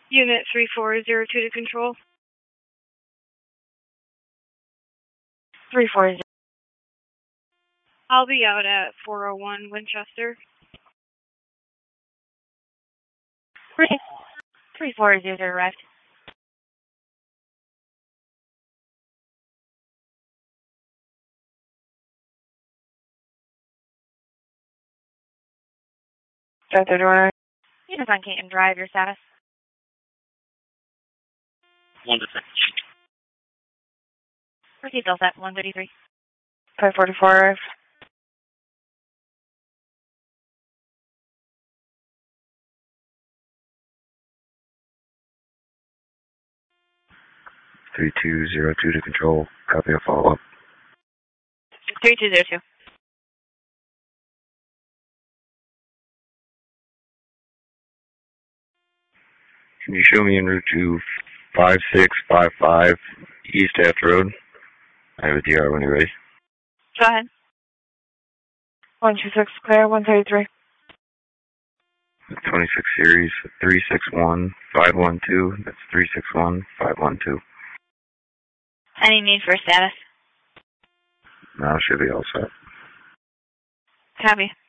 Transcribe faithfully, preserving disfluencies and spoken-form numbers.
Unit three four zero two to control. three four zero. I'll be out at four oh one Winchester. three four zero arrived. Start the door. Unit on Canton Drive, your status? One to six. Received all set, one thirty-three. five forty-four arrived. three two zero two to control. Copy a follow-up. three two zero two. Can you show me en route to five six five five East Taft Road? I have a D R when you're ready. Go ahead. one two six, clear, one thirty-three. twenty-six series, three six one five one two. That's three six one five one two. Any need for status? Now should be all set. Copy.